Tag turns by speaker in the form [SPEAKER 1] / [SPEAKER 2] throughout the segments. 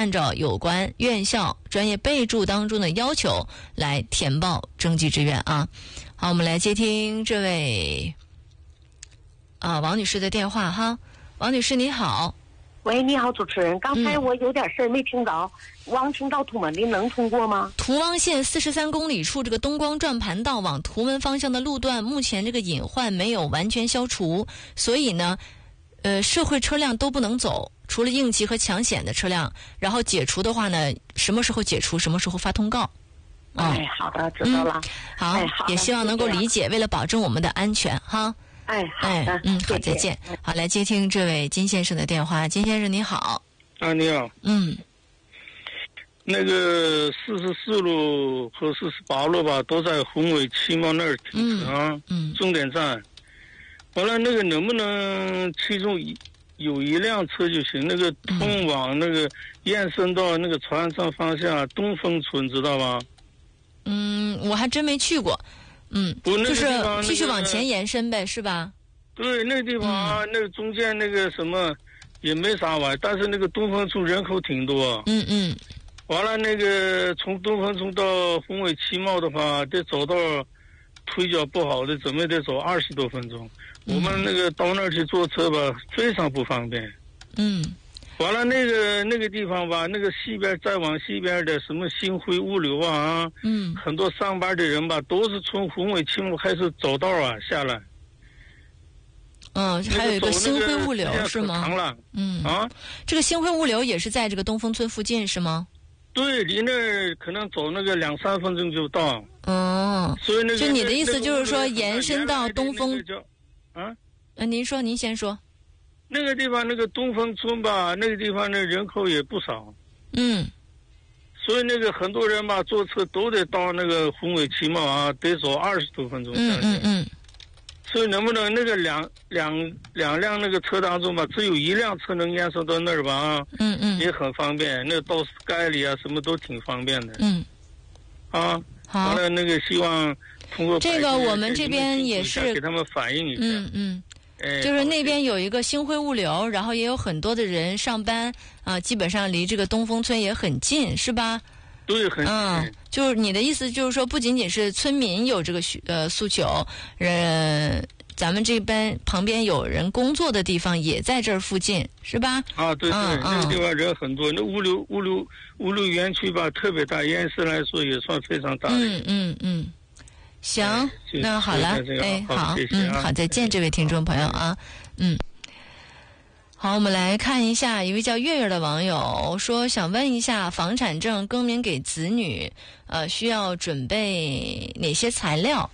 [SPEAKER 1] 按照有关院校专业备注当中的要求来填报征集志愿啊。好，我们来接听这位王女士的电话哈。王女士你好。
[SPEAKER 2] 喂，你好，主持人，刚才我有点事儿没听着，望清到图门的能通过吗？
[SPEAKER 1] 图汪县43公里处这个东光转盘道往图门方向的路段，目前这个隐患没有完全消除，所以呢，社会车辆都不能走，除了应急和抢险的车辆。然后解除的话呢，什么时候解除，什么时候发通告。
[SPEAKER 2] 哎，好的，知道了。
[SPEAKER 1] 好，
[SPEAKER 2] 哎，好，
[SPEAKER 1] 也希望能够理解，为了保证我们的安全哈。
[SPEAKER 2] 哎，好的，
[SPEAKER 1] 好，再见。好，来接听这位金先生的电话。金先生你好。
[SPEAKER 3] 你好。那个44路和48路吧，都在宏伟汽贸那儿停车终点站。完了，那个能不能其中有一辆车就行？那个通往那个延伸到那个船上方向东风村，知道吧？
[SPEAKER 1] 我还真没去过。就是继续往前延伸呗，是吧？
[SPEAKER 3] 对，那个地方那个中间那个什么也没啥玩意，但是那个东风村人口挺多。完了，那个从东风村到宏伟汽贸的话，得走到腿脚不好的，怎么也得走20多分钟。我们那个到那儿去坐车吧，非常不方便。完了，那个地方吧，那个西边再往西边的什么星辉物流啊，很多上班的人吧，都是从宏伟汽贸开始走道啊下来。
[SPEAKER 1] 还有一个星辉物流是吗？这个星辉物流也是在这个东风村附近是吗？
[SPEAKER 3] 对，离那儿可能走那个2-3分钟就到。所以那个
[SPEAKER 1] 就你的意思就是说延伸到东风？您先说。
[SPEAKER 3] 那个地方那个东风村吧，那个地方的人口也不少。所以那个很多人吧坐车都得到那个宏伟汽贸啊，得走20多分钟下去。所以能不能那个两辆那个车当中吧，只有一辆车能延伸到那儿吧？也很方便。那到街里啊，什么都挺方便的。好。完了，那个希望通过
[SPEAKER 1] 这个我们这边也是
[SPEAKER 3] 给他们反映一下。
[SPEAKER 1] 就是那边有一个星辉物流，然后也有很多的人上班基本上离这个东风村也很近，是吧？
[SPEAKER 3] 对，很近。
[SPEAKER 1] 就是你的意思就是说，不仅仅是村民有这个诉求，咱们这边旁边有人工作的地方也在这儿附近，是吧？
[SPEAKER 3] 对，那个地方人很多，那物流园区吧特别大，延伸来说也算非常大的。
[SPEAKER 1] 行，那好了，好，好，再见，这位听众朋友啊，好，我们来看一下，一位叫月月的网友说，想问一下，房产证更名给子女，需要准备哪些材料？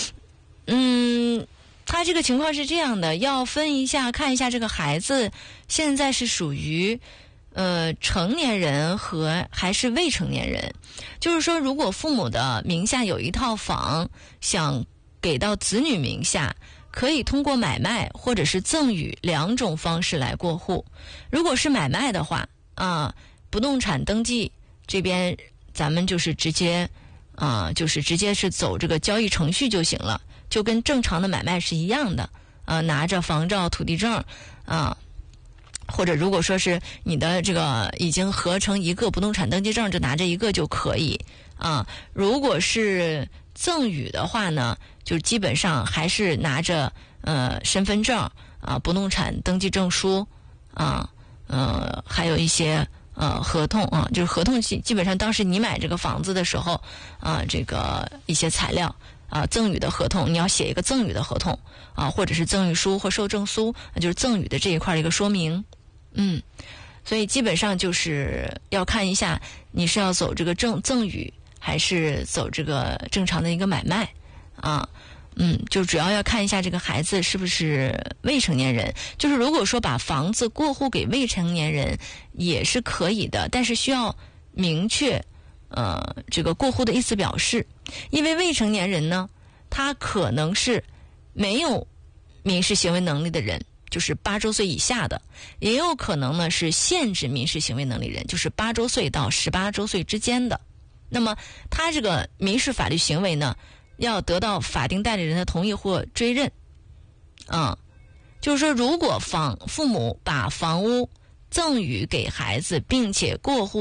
[SPEAKER 1] 他这个情况是这样的，要分一下，看一下这个孩子现在是属于成年人和还是未成年人。就是说，如果父母的名下有一套房，想给到子女名下，可以通过买卖或者是赠与2种方式来过户。如果是买卖的话不动产登记这边咱们就是直接是走这个交易程序就行了，就跟正常的买卖是一样的拿着房照、土地证或者如果说是你的这个已经合成一个不动产登记证，就拿着一个就可以如果是赠与的话呢，就基本上还是拿着身份证不动产登记证书还有一些合同就是合同基本上当时你买这个房子的时候这个一些材料赠与的合同，你要写一个赠与的合同或者是赠与书或受证书，就是赠与的这一块的一个说明。所以基本上就是要看一下你是要走这个赠与还是走这个正常的一个买卖就主要要看一下这个孩子是不是未成年人。就是如果说把房子过户给未成年人也是可以的，但是需要明确这个过户的意思表示。因为未成年人呢，他可能是没有民事行为能力的人，就是8周岁以下的，也有可能呢是限制民事行为能力人，就是8周岁到18周岁之间的。那么他这个民事法律行为呢，要得到法定代理人的同意或追认就是说，如果父母把房屋赠与给孩子，并且过户